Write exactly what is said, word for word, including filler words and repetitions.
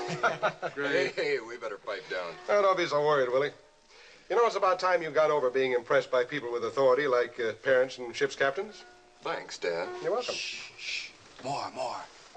Hey, hey, we better pipe down. Oh, don't be so worried, Willie. You know, it's about time you got over being impressed by people with authority like uh, parents and ship's captains. Thanks, Dad. You're welcome. Shh, shh. More, more.